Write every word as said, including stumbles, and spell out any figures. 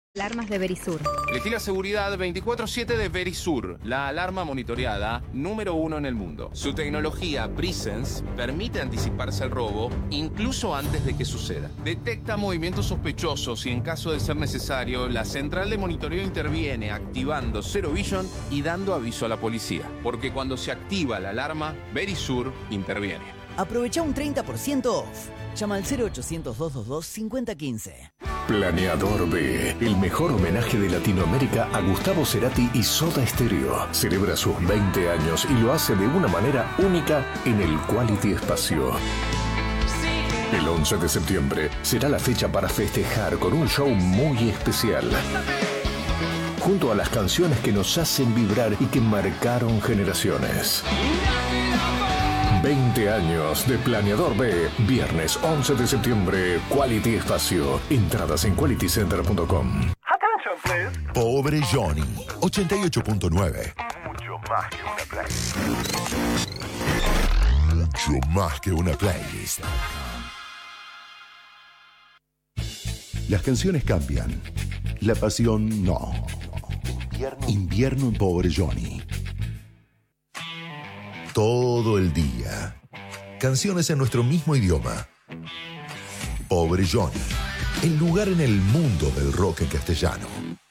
Alarmas de Verisur. Elegí la seguridad veinticuatro siete de Verisur, la alarma monitoreada número uno en el mundo. Su tecnología Presence permite anticiparse al robo incluso antes de que suceda. Detecta movimientos sospechosos y en caso de ser necesario, la central de monitoreo interviene activando Zero Vision y dando aviso a la policía. Porque cuando se activa la alarma, Verisur interviene. Aprovecha un treinta por ciento off. Llama al cero ochocientos, doscientos veintidós, cincuenta quince. Planeador B, el mejor homenaje de Latinoamérica a Gustavo Cerati y Soda Stereo. Celebra sus veinte años y lo hace de una manera única en el Quality Espacio. El once de septiembre será la fecha para festejar con un show muy especial. Junto a las canciones que nos hacen vibrar y que marcaron generaciones. veinte años de Planeador B, viernes once de septiembre, Quality Espacio. Entradas en quality center punto com. Pobre Johnny, ochenta y ocho punto nueve. Mucho más que una playlist. Mucho más que una playlist. Las canciones cambian, la pasión no. Invierno, Invierno en Pobre Johnny. Todo el día. Canciones en nuestro mismo idioma. Pobre Johnny. El lugar en el mundo del rock en castellano.